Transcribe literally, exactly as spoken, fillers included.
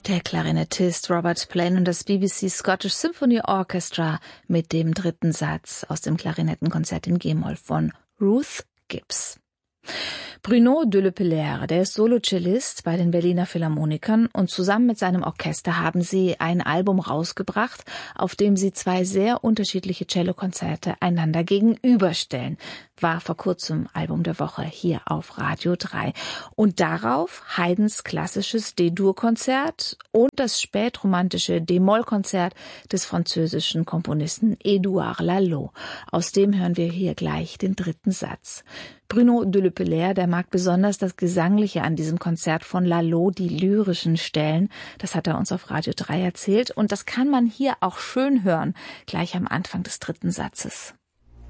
Der Klarinettist Robert Plain und das B B C Scottish Symphony Orchestra mit dem dritten Satz aus dem Klarinettenkonzert in G-Moll von Ruth Gibbs. Bruno de Lepelaere, der ist Solocellist bei den Berliner Philharmonikern und zusammen mit seinem Orchester haben sie ein Album rausgebracht, auf dem sie zwei sehr unterschiedliche Cellokonzerte einander gegenüberstellen. War vor kurzem Album der Woche hier auf Radio drei. Und darauf Haydns klassisches D-Dur-Konzert und das spätromantische D-Moll-Konzert des französischen Komponisten Édouard Lalo. Aus dem hören wir hier gleich den dritten Satz. Bruno de Lepelaere, der mag besonders das Gesangliche an diesem Konzert von Lalo, die lyrischen Stellen. Das hat er uns auf Radio drei erzählt und das kann man hier auch schön hören, gleich am Anfang des dritten Satzes.